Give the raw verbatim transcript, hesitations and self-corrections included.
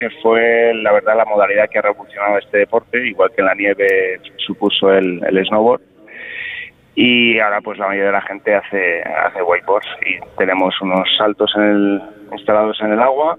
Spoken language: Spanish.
que fue la verdad la modalidad que ha revolucionado este deporte, igual que en la nieve supuso el, el snowboard. Y ahora pues la mayoría de la gente hace, hace wakeboards y tenemos unos saltos en el, instalados en el agua